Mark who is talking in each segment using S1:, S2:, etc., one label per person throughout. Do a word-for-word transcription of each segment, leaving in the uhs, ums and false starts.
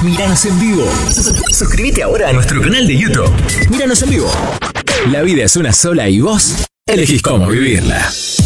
S1: Míranos en vivo. Suscríbete ahora a nuestro canal de YouTube. Míranos en vivo. La vida es una sola y vos elegís cómo vivirla.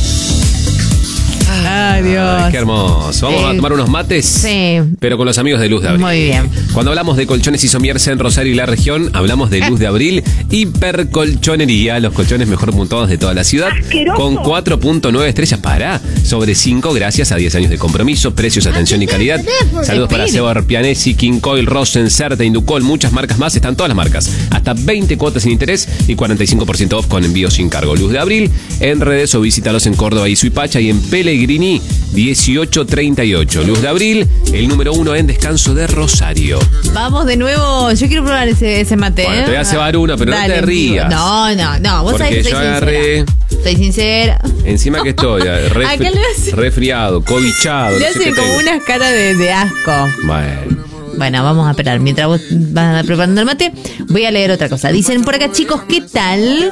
S2: Ay, Dios.
S3: Ay, qué hermoso. Vamos eh, a tomar unos mates,
S2: sí,
S3: pero con los amigos de Luz de Abril.
S2: Muy bien.
S3: Cuando hablamos de colchones y sommiers en Rosario y la región, hablamos de Luz de Abril, hipercolchonería, los colchones mejor puntuados de toda la ciudad, ¡asqueroso! Con cuatro punto nueve estrellas para sobre cinco, gracias a diez años de compromiso, precios, atención y calidad. Saludos para Seba Pianesi, King Coil, Rosen, Certa, Inducol, muchas marcas más, están todas las marcas. Hasta veinte cuotas sin interés y cuarenta y cinco por ciento off con envío sin cargo. Luz de Abril, en redes o visítalos en Córdoba y Suipacha y en Pellegrini dieciocho treinta y ocho. Luz de Abril, el número uno en descanso de Rosario.
S2: Vamos de nuevo, yo quiero probar ese, ese mate.
S3: Bueno,
S2: ¿eh?
S3: te voy a cebar uno, pero dale, no te rías.
S2: No, no, no, vos sabés que soy
S3: yo agarré,
S2: sincera. Estoy sincera.
S3: Encima que estoy, refri, resfriado, cobichado.
S2: Le hace
S3: no sé
S2: como unas caras de, de asco.
S3: Bueno.
S2: Bueno, vamos a esperar. Mientras vos vas preparando el mate, voy a leer otra cosa. Dicen por acá, chicos, ¿qué tal?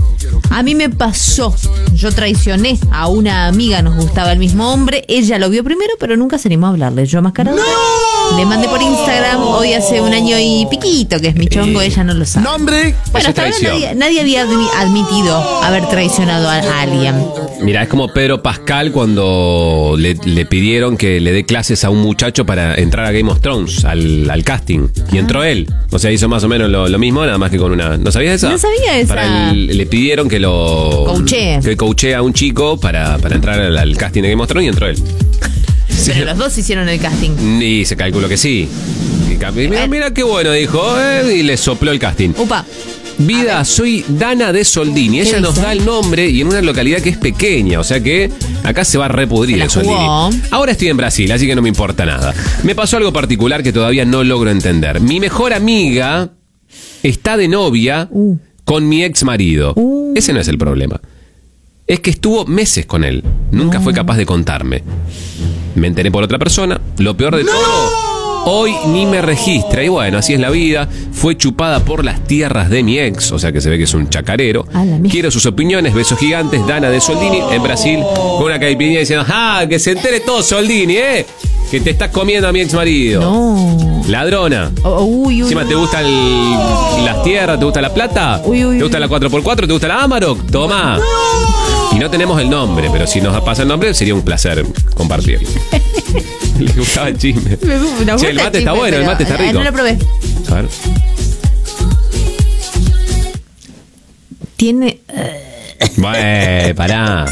S2: A mí me pasó. Yo traicioné a una amiga, nos gustaba el mismo hombre. Ella lo vio primero, pero nunca se animó a hablarle. Yo mascarada. ¡No! Le mandé por Instagram hoy hace un año y piquito, que es mi chongo, eh, ella no lo sabe.
S1: ¡Nombre!
S2: Bueno, hasta ahora nadie, nadie había admitido haber traicionado a, a alguien.
S3: Mira, es como Pedro Pascal cuando le, le pidieron que le dé clases a un muchacho para entrar a Game of Thrones, al, al casting. Y entró ah. él. O sea, hizo más o menos lo, lo mismo, nada más que con una... ¿No sabías eso?
S2: No sabía eso.
S3: Para el, le pidieron que lo...
S2: Coachee.
S3: Que coachee a un chico para, para entrar al, al casting de Game of Thrones y entró él.
S2: Pero sí. Los dos hicieron el casting.
S3: Y se calculó que sí. Y, mira, mira qué bueno, dijo. Eh, y le sopló el casting.
S2: Upa.
S3: Vida, soy Dana de Soldini. Ella nos da el nombre y en una localidad que es pequeña, o sea que acá se va a repudrir el Soldini. Ahora estoy en Brasil, así que no me importa nada. Me pasó algo particular que todavía no logro entender. Mi mejor amiga está de novia uh. con mi ex marido. Uh. Ese no es el problema. Es que estuvo meses con él. Nunca no. fue capaz de contarme. Me enteré por otra persona. Lo peor de ¡no! todo... Hoy ni me registra, y bueno, así es la vida. Fue chupada por las tierras de mi ex, o sea que se ve que es un chacarero. Quiero sus opiniones, besos gigantes. Dana de Soldini, en Brasil, con una caipirinha diciendo, ¡ah, que se entere todo Soldini, eh! Que te estás comiendo a mi ex marido.
S2: No.
S3: Ladrona.
S2: Oh, uy, uy,
S3: Encima te gustan las tierras, te gusta la plata,
S2: uy, uy,
S3: te gusta la cuatro por cuatro, te gusta la Amarok, toma. No. Y no tenemos el nombre, pero si nos pasa el nombre sería un placer compartir. Le gustaba el chisme.
S2: Me gusta,
S3: che, el mate está bueno, el mate está rico.
S2: No lo probé.
S3: A ver.
S2: Tiene...
S3: Bueno, pará.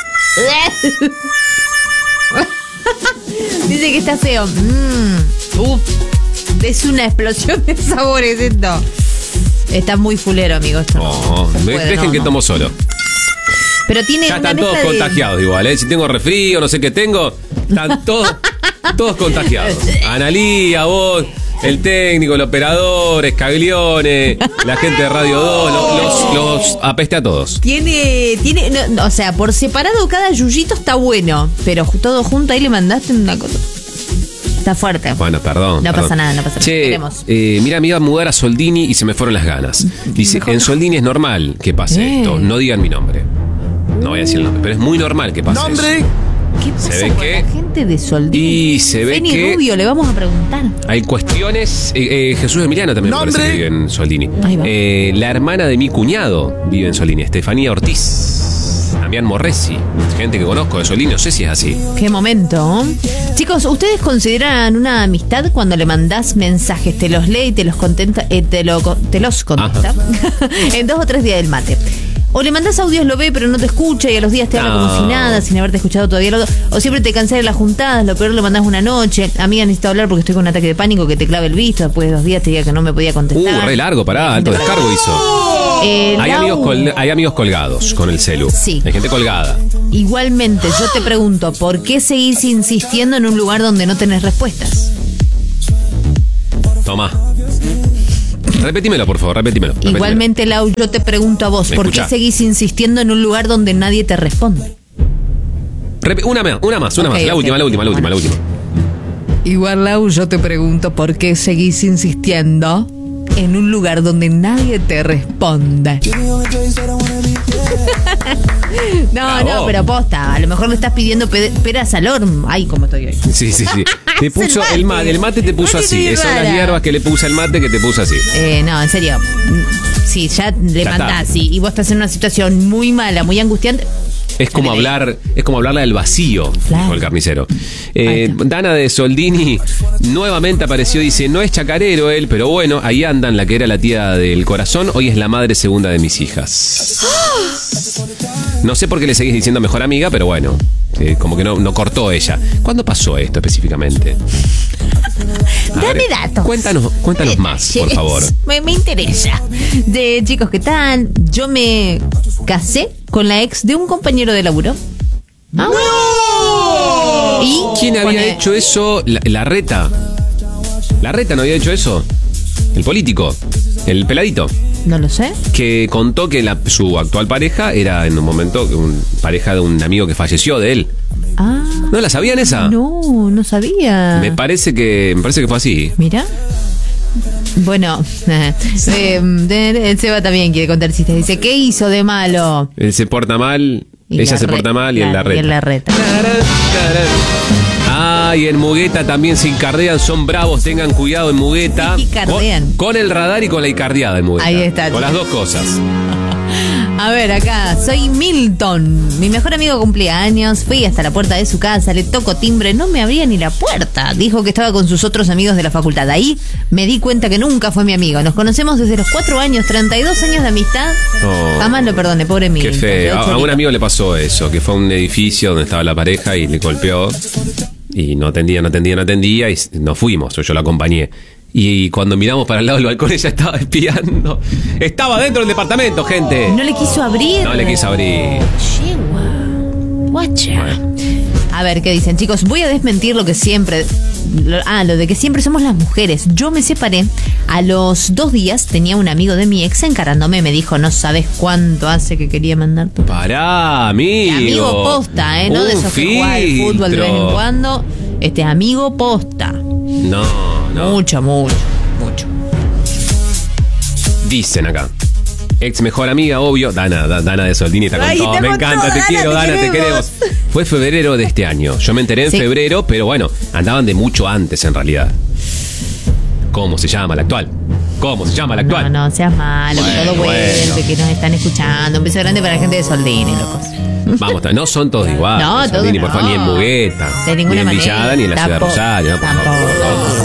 S2: Dice que está feo. Mm, uf, es una explosión de sabores esto. Está muy fulero, amigo. Esto
S3: oh, no puede, dejen no, que no. tomo solo.
S2: Pero tiene
S3: ya están todos de... contagiados igual, ¿eh? Si tengo resfrío, no sé qué tengo, están todos, todos contagiados. Analía, vos, el técnico, el operador, Escaglione, la gente de Radio dos, los, los, los apesté a todos.
S2: Tiene, tiene, no, o sea, por separado cada yuyito está bueno, pero todo junto ahí le mandaste una cosa. Está fuerte.
S3: Bueno, perdón.
S2: No
S3: perdón.
S2: pasa nada, no pasa nada.
S3: Che, eh, mira, me iba a mudar a Soldini y se me fueron las ganas. Dice, en Soldini es normal que pase eh. esto. No digan mi nombre. No voy a decir el nombre, pero es muy normal que pase
S1: ¿Nombre?
S3: eso.
S2: ¿Qué pasa
S3: se ve
S2: con
S3: que,
S2: la gente de Soldini?
S3: Y se ve
S2: Feni
S3: que...
S2: Rubio, le vamos a preguntar.
S3: Hay cuestiones... Eh, eh, Jesús Emiliano también me parece que vive en Soldini. Eh, la hermana de mi cuñado vive en Soldini, Estefanía Ortiz. Damián Morresi, gente que conozco de Soldini, no sé si es así.
S2: Qué momento. Chicos, ¿ustedes consideran una amistad cuando le mandás mensajes, te los lee y te los contenta, eh, te, lo, te los contesta en dos o tres días del mate? O le mandás audios, lo ve, pero no te escucha y a los días te habla no. como si nada, sin haberte escuchado todavía. Lo, o siempre te cansás de las juntadas, lo peor lo mandás una noche. Amiga, necesito hablar porque estoy con un ataque de pánico, que te clave el visto. Después de dos días te diga que no me podía contestar.
S3: Uh, re largo, pará, alto descargo hizo. Eh, hay, amigos col- hay amigos colgados con el celu.
S2: Sí.
S3: Hay gente colgada.
S2: Igualmente, yo te pregunto, ¿por qué seguís insistiendo en un lugar donde no tenés respuestas?
S3: Toma. Repetímelo, por favor, repetímelo. repetímelo.
S2: Igualmente, Lau, yo te pregunto a vos, ¿por qué seguís insistiendo en un lugar donde nadie te responde?
S3: Rep- una más, una más, una okay, más. La okay. última, la última, la última, bueno. la última.
S2: Igual, Lau, yo te pregunto, ¿por qué seguís insistiendo en un lugar donde nadie te responde? No, Bravo. no, pero posta, a lo mejor le estás pidiendo pe- peras al horno. Ay, cómo estoy hoy.
S3: Sí, sí, sí. Te puso el mate, el mate te puso así. Esas son las hierbas que le puso el mate que te puso así.
S2: Eh, no, en serio. Sí, ya le ya mandás sí, y vos estás en una situación muy mala, muy angustiante.
S3: Es como hablar, es como hablarle al vacío, claro. Dijo el carnicero. Eh, Dana de Soldini nuevamente apareció, dice, no es chacarero él, pero bueno, ahí andan, la que era la tía del corazón, hoy es la madre segunda de mis hijas. No sé por qué le seguís diciendo mejor amiga, pero bueno, eh, como que no, no cortó ella. ¿Cuándo pasó esto específicamente? A
S2: Dame
S3: ver,
S2: datos.
S3: Cuéntanos, cuéntanos más, por favor.
S2: Me, me interesa. De chicos, ¿qué tal? Yo me casé con la ex de un compañero de laburo.
S3: ¡Ah, no! ¿Y quién había pone... hecho eso? La, la Reta. ¿La Reta no había hecho eso? El político. El peladito.
S2: No lo sé.
S3: Que contó que la, su actual pareja era en un momento un, pareja de un amigo que falleció de él.
S2: Ah.
S3: ¿No la sabían esa?
S2: No, no sabía.
S3: Me parece que, me parece que fue así.
S2: Mira. Bueno, eh, el Seba también quiere contar chistes. Dice, ¿qué hizo de malo?
S3: Él se porta mal, y ella se porta mal y
S2: claro,
S3: en la reta.
S2: Y en la reta.
S3: Ah, y en Mugueta también se incardean, son bravos, tengan cuidado en Mugueta. Con, con el radar y con la icardeada en Mugueta.
S2: Ahí está.
S3: Con las dos cosas.
S2: A ver, acá, soy Milton. Mi mejor amigo cumplía años. Fui hasta la puerta de su casa, le toco timbre, no me abría ni la puerta. Dijo que estaba con sus otros amigos de la facultad. Ahí me di cuenta que nunca fue mi amigo. Nos conocemos desde los cuatro años, treinta y dos años de amistad. Oh, jamás lo perdone, pobre Milton.
S3: Qué feo. A, a un amigo le pasó eso, que fue a un edificio donde estaba la pareja y le golpeó. Y no atendía, no atendía, no atendía. Y nos fuimos, yo, yo lo acompañé. Y cuando miramos para el lado del balcón, ella estaba espiando. Estaba dentro del departamento, gente.
S2: No le quiso abrir.
S3: No le quiso abrir.
S2: Guacha. Bueno. A ver, ¿qué dicen? Chicos, voy a desmentir lo que siempre... Lo, ah, lo de que siempre somos las mujeres. Yo me separé. A los dos días tenía un amigo de mi ex encarándome. Me dijo, no sabes cuánto hace que quería mandar tu...
S3: Pará, amigo.
S2: Este amigo posta, ¿eh? No de esos que juega al fútbol de vez en cuando. Este amigo posta.
S3: No. No.
S2: Mucho, mucho, mucho.
S3: Dicen acá. Ex mejor amiga, obvio. Dana, da, Dana de Soldini está con
S2: Ay,
S3: todo. Me encanta, todo, te Dana, quiero, te Dana, queremos. te queremos. Fue febrero de este año. Yo me enteré en sí. febrero, pero bueno, andaban de mucho antes en realidad. ¿Cómo se llama la actual? ¿Cómo se llama la actual?
S2: No, no seas malo, bueno, que todo vuelve, bueno. que nos están escuchando. Un beso grande para la gente de Soldini, locos.
S3: Vamos, no son todos iguales.
S2: No, todos
S3: Soldini,
S2: no.
S3: Por favor, ni en Mugueta,
S2: de ninguna
S3: ni en
S2: manera.
S3: Villada, ni en la
S2: tampoco,
S3: ciudad de Rosario. No, por
S2: tampoco.
S3: favor.